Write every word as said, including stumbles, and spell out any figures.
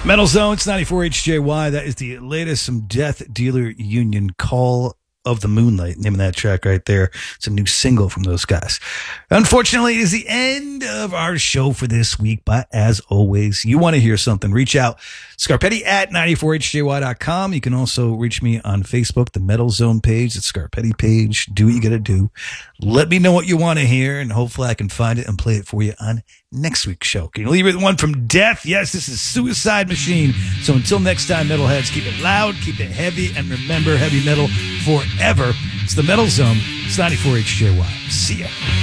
Metal Zone, it's ninety-four H J Y. That is the latest from Death Dealer Union, Call of the Moonlight. Name of that track right there. It's a new single from those guys. Unfortunately, it is the end of our show for this week, but as always, you want to hear something, reach out. Scarpetti at ninety-four H J Y dot com. You can also reach me on Facebook, the Metal Zone page, the Scarpetti page. Do what you got to do. Let me know what you want to hear, and hopefully I can find it and play it for you on next week's show. Can you leave it one from Death? Yes, this is Suicide Machine. So until next time, metalheads, keep it loud, keep it heavy, and remember, heavy metal forever. It's the Metal Zone. It's ninety-four H J Y. See ya.